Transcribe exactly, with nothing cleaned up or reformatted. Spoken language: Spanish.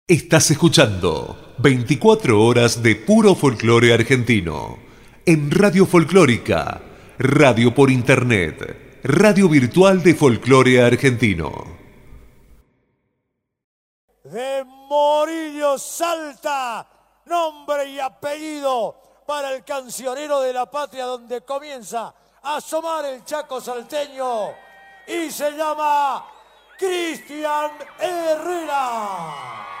Estás escuchando veinticuatro horas de puro folclore argentino en Radio Folclórica, radio por internet, radio virtual de folclore argentino. De Morillo Salta, nombre y apellido para el cancionero de la patria donde comienza a asomar el Chaco salteño y se llama Cristian Herrera.